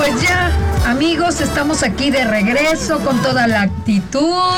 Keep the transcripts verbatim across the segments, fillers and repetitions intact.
pues ya, amigos, estamos aquí de regreso con toda la actitud,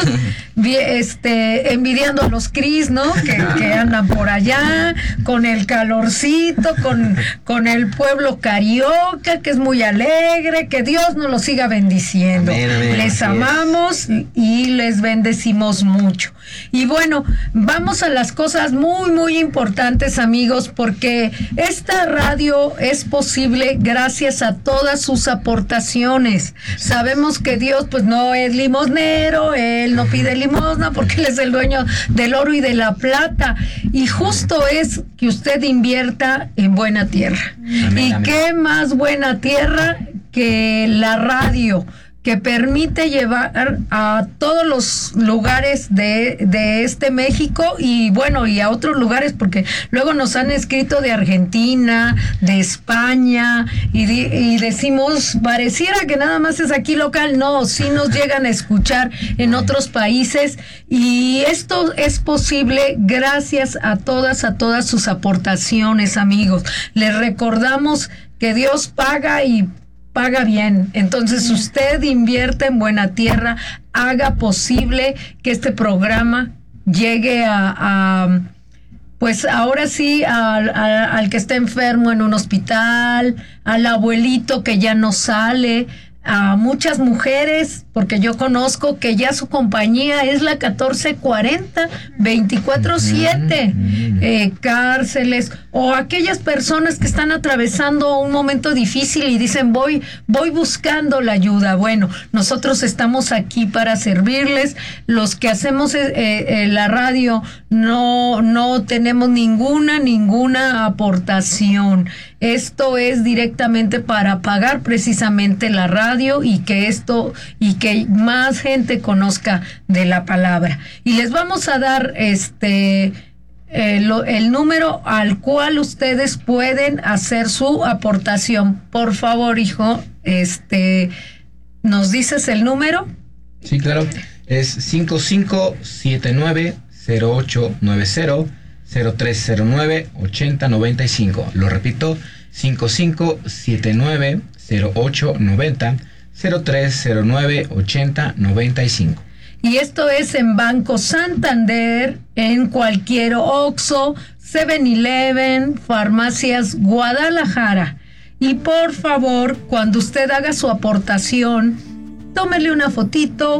este, envidiando a los Cris, ¿no? Que, que andan por allá, con el calorcito, con, con el pueblo carioca, que es muy alegre, que Dios nos lo siga bendiciendo. Amén, amén, les amamos es. y les bendecimos mucho. Y bueno, vamos a las cosas muy, muy importantes, amigos, porque esta radio es posible gracias a todas sus aportaciones. Sabemos que Dios pues no es limosnero, Él no pide limosna porque Él es el dueño del oro y de la plata, y justo es que usted invierta en buena tierra. Amén, y amén. Qué más buena tierra que la radio, que permite llevar a todos los lugares de, de este México y bueno, y a otros lugares, porque luego nos han escrito de Argentina, de España, y, di, y decimos, pareciera que nada más es aquí local. No, sí nos llegan a escuchar en otros países, y esto es posible gracias a todas, a todas sus aportaciones, amigos. Les recordamos que Dios paga y paga bien. Entonces usted invierte en buena tierra, haga posible que este programa llegue a, a pues ahora sí a, a, al que está enfermo en un hospital, al abuelito que ya no sale, a muchas mujeres, porque yo conozco que ya su compañía es la catorce cuarenta, veinticuatro siete, eh, cárceles, o aquellas personas que están atravesando un momento difícil y dicen voy, voy buscando la ayuda. Bueno, nosotros estamos aquí para servirles. Los que hacemos eh, eh, la radio no, no tenemos ninguna, ninguna aportación. Esto es directamente para pagar precisamente la radio y que esto y que más gente conozca de la palabra. Y les vamos a dar este eh, lo, el número al cual ustedes pueden hacer su aportación. Por favor, hijo, este, ¿nos dices el número? Sí, claro. Es cinco cinco siete nueve cero ocho nueve cero cero tres cero nueve ochenta noventa y cinco. Lo repito, cinco cinco siete nueve cero ocho noventa cero tres cero nueve ochenta noventa y cinco. Y esto es en Banco Santander, en cualquier Oxxo, seven eleven, Farmacias Guadalajara. Y por favor, cuando usted haga su aportación, tómele una fotito,